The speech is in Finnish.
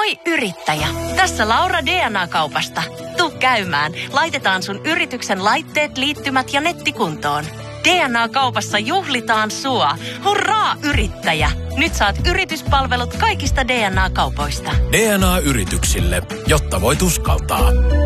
Moi yrittäjä! Tässä Laura DNA-kaupasta. Tuu käymään. Laitetaan sun yrityksen laitteet, liittymät ja netti kuntoon. DNA-kaupassa juhlitaan sua. Hurraa yrittäjä! Nyt saat yrityspalvelut kaikista DNA-kaupoista. DNA-yrityksille, jotta voit uskaltaa.